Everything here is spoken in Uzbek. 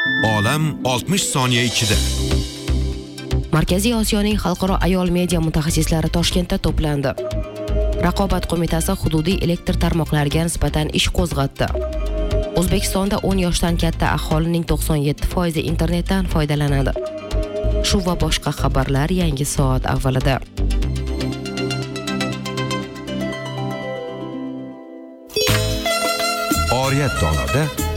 Olam 60 soniya ichida. Markaziy Osiyoning xalqaro ayol media mutaxassislari Toshkentda to'plandi. Raqobat qo'mitasi hududiy elektr tarmoqlariga nisbatan ish qo'zg'atdi. O'zbekistonda 10 yoshdan katta aholining 97% internetdan foydalanadi. Shu va boshqa xabarlar yangi soat avvalida. Oriyat donoda